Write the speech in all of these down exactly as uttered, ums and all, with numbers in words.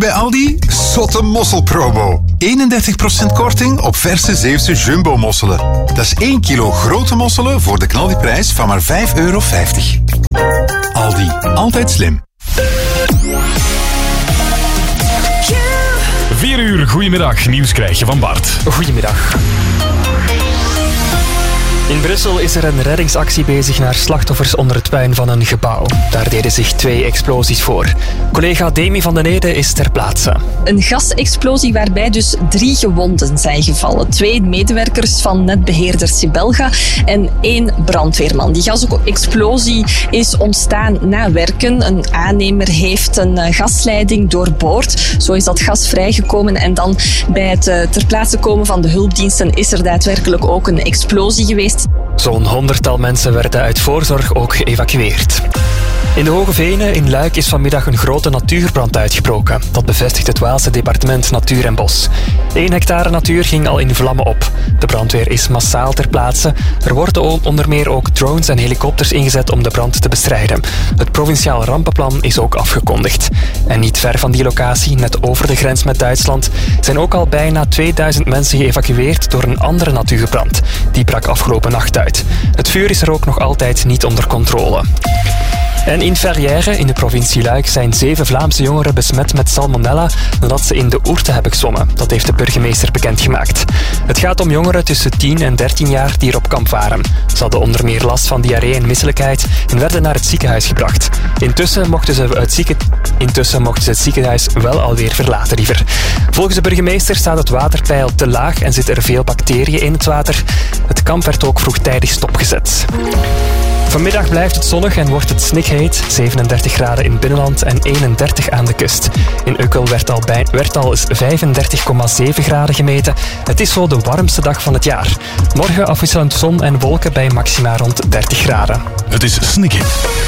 Bij Aldi, zotte mosselpromo. eenendertig procent korting op verse Zeeuwse jumbo-mosselen. Dat is één kilo grote mosselen voor de knaldiprijs van maar vijf euro vijftig. Aldi, altijd slim. vier uur, goedemiddag. Nieuws krijg je van Bart. Goedemiddag. In Brussel is er een reddingsactie bezig naar slachtoffers onder het puin van een gebouw. Daar deden zich twee explosies voor. Collega Demi van den Ede is ter plaatse. Een gasexplosie waarbij dus drie gewonden zijn gevallen. Twee medewerkers van netbeheerder Sibelga en één brandweerman. Die gasexplosie is ontstaan na werken. Een aannemer heeft een gasleiding doorboord. Zo is dat gas vrijgekomen en dan bij het ter plaatse komen van de hulpdiensten is er daadwerkelijk ook een explosie geweest. Zo'n honderdtal mensen werden uit voorzorg ook geëvacueerd. In de Hoge Venen in Luik is vanmiddag een grote natuurbrand uitgebroken. Dat bevestigt het Waalse departement Natuur en Bos. Eén hectare natuur ging al in vlammen op. De brandweer is massaal ter plaatse. Er worden onder meer ook drones en helikopters ingezet om de brand te bestrijden. Het provinciaal rampenplan is ook afgekondigd. En niet ver van die locatie, net over de grens met Duitsland, zijn ook al bijna tweeduizend mensen geëvacueerd door een andere natuurbrand. Die brak afgelopen nacht uit. Het vuur is er ook nog altijd niet onder controle. En in Verrières, in de provincie Luik, zijn zeven Vlaamse jongeren besmet met salmonella nadat ze in de Ourthe hebben gezwommen. Dat heeft de burgemeester bekendgemaakt. Het gaat om jongeren tussen tien en dertien jaar die er op kamp waren. Ze hadden onder meer last van diarree en misselijkheid en werden naar het ziekenhuis gebracht. Intussen mochten ze het, zieke... Intussen mochten ze het ziekenhuis wel alweer verlaten, liever. Volgens de burgemeester staat het waterpeil te laag en zitten er veel bacteriën in het water. Het kamp werd ook vroegtijdig stopgezet. Vanmiddag blijft het zonnig en wordt het snikheet. zevenendertig graden in het binnenland en eenendertig aan de kust. In Ukkel werd al, bij, werd al eens vijfendertig komma zeven graden gemeten. Het is zo de warmste dag van het jaar. Morgen afwisselend zon en wolken bij maxima rond dertig graden. Het is snikheet.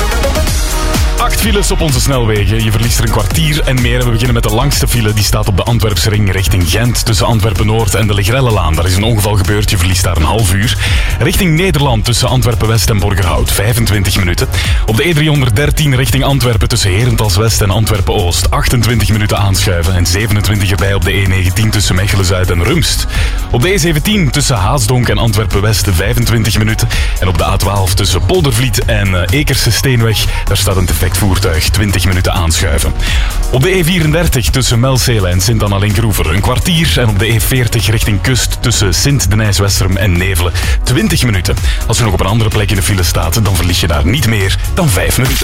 Acht files op onze snelwegen. Je verliest er een kwartier en meer. En we beginnen met de langste file. Die staat op de Antwerpsring richting Gent. Tussen Antwerpen-Noord en de Legrellelaan. Daar is een ongeval gebeurd. Je verliest daar een half uur. Richting Nederland tussen Antwerpen-West en Borgerhout. vijfentwintig minuten. Op de E driehonderddertien richting Antwerpen tussen Herentals-West en Antwerpen-Oost. achtentwintig minuten aanschuiven. En zevenentwintig erbij op de E negentien tussen Mechelen-Zuid en Rumst. Op de E zeventien tussen Haasdonk en Antwerpen-West vijfentwintig minuten. En op de A twaalf tussen Poldervliet en Ekerse-Steenweg. Daar staat een defect voertuig, twintig minuten aanschuiven. Op de E vierendertig tussen Melzelen en Sint-Anna-Linkeroever een kwartier. En op de E veertig richting Kust tussen Sint-Denijs-Westerum en Nevelen twintig minuten. Als je nog op een andere plek in de file staat, dan verlies je daar niet meer dan vijf minuten.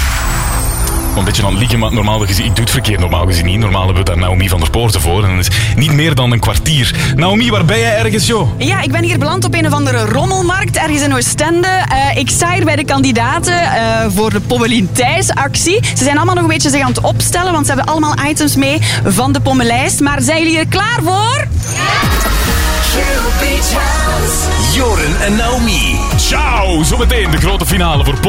Een beetje aan het liegen, maar normaal gezien, ik doe het verkeerd normaal gezien niet. Normaal hebben we daar Naomi van der Poorten voor. En het is niet meer dan een kwartier. Naomi, waar ben jij ergens, joh? Ja, ik ben hier beland op een of andere rommelmarkt, ergens in Oostende. Uh, ik sta hier bij de kandidaten uh, voor de Pommelien Thijs-actie. Ze zijn allemaal nog een beetje zich aan het opstellen, want ze hebben allemaal items mee van de Pommelijst. Maar zijn jullie er klaar voor? Ja! Joren en Naomi. Ciao, zometeen de grote finale voor